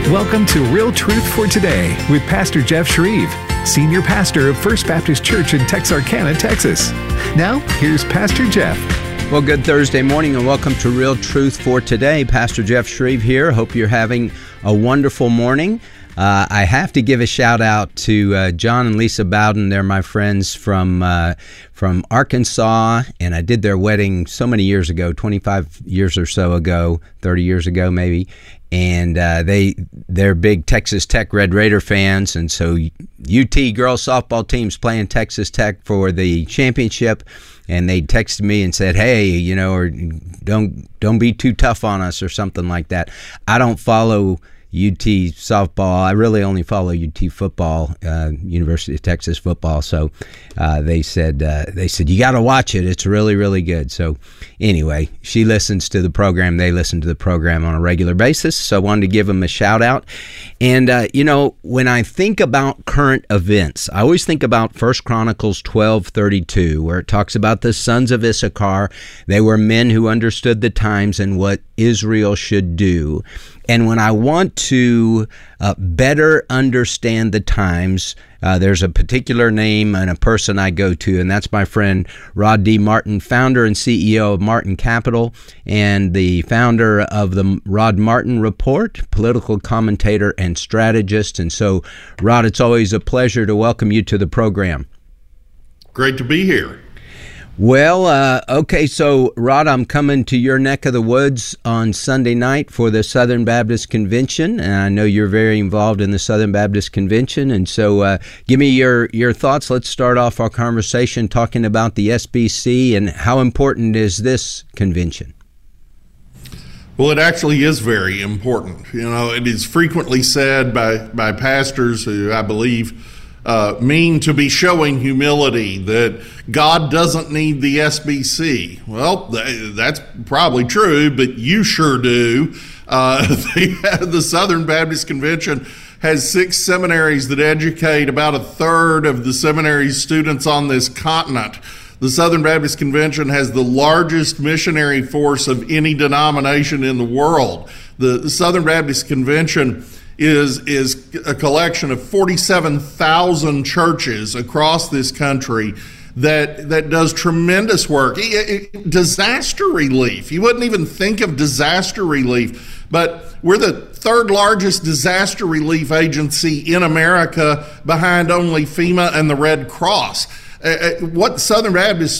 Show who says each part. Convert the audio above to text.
Speaker 1: Welcome to Real Truth for Today with Pastor Jeff Shreve, Senior Pastor of First Baptist Church in Texarkana, Texas. Now, here's Pastor Jeff.
Speaker 2: Well, good Thursday morning and welcome to Real Truth for Today. Pastor Jeff Shreve here. Hope you're having a wonderful morning. I have to give a shout out to John and Lisa Bowden. They're my friends from Arkansas, and I did their wedding so many years ago, 25 years or so ago, 30 years ago maybe. And they're big Texas Tech Red Raider fans, and so UT girls softball team's playing Texas Tech for the championship, and they texted me and said, "Hey, you know, or don't be too tough on us," or something like that. I don't follow UT softball. I really only follow UT football, University of Texas football. So they said you got to watch it. It's really, really good. So anyway, she listens to the program. They listen to the program on a regular basis. So I wanted to give them a shout out. And you know, when I think about current events, I always think about 1 Chronicles 12:32, where it talks about the sons of Issachar. They were men who understood the times and what Israel should do. And when I want to better understand the times, there's a particular name and a person I go to, and that's my friend Rod D. Martin, founder and CEO of Martin Capital, and the founder of the Rod Martin Report, political commentator and strategist. And so, Rod, it's always a pleasure to welcome you to the program.
Speaker 3: Great to be here.
Speaker 2: Well, okay, so Rod, I'm coming to your neck of the woods on Sunday night for the Southern Baptist Convention, and I know you're very involved in the Southern Baptist Convention, and so give me your thoughts. Let's start off our conversation talking about the SBC and how important is this convention?
Speaker 3: Well, it actually is very important. You know, it is frequently said by pastors who I believe mean to be showing humility that God doesn't need the SBC. Well, that's probably true, but you sure do. The Southern Baptist Convention has 6 seminaries that educate about a third of the seminary students on this continent. The Southern Baptist Convention has the largest missionary force of any denomination in the world. The Southern Baptist Convention is a collection of 47,000 churches across this country that does tremendous work. Disaster relief. You wouldn't even think of disaster relief, but we're the third largest disaster relief agency in America, behind only FEMA and the Red Cross. What Southern Baptist